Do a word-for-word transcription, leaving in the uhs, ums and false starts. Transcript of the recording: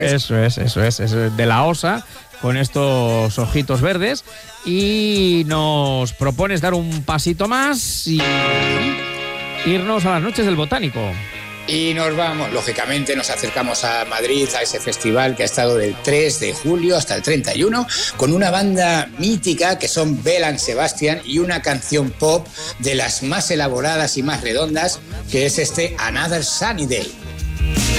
Eso es, eso es, es de la Osa, con estos ojitos verdes, y nos propones dar un pasito más y irnos a las noches del Botánico. Y nos vamos, lógicamente nos acercamos a Madrid, a ese festival que ha estado del tres de julio hasta el treinta y uno, con una banda mítica que son Belle Sebastian y una canción pop de las más elaboradas y más redondas, que es este Another Sunny Day.